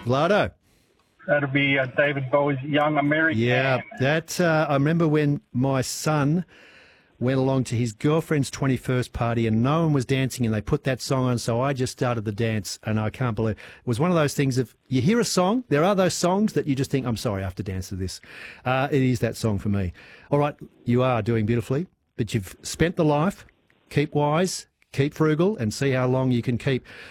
Vlado. That'll be David Bowie's Young American. Yeah, that I remember when my son went along to his girlfriend's 21st party and no one was dancing and they put that song on, so I just started the dance and I can't believe it was one of those things of you hear a song, there are those songs that you just think, I'm sorry, I have to dance to this. It is that song for me. All right, you are doing beautifully, but you've spent the life. Keep wise, keep frugal and see how long you can keep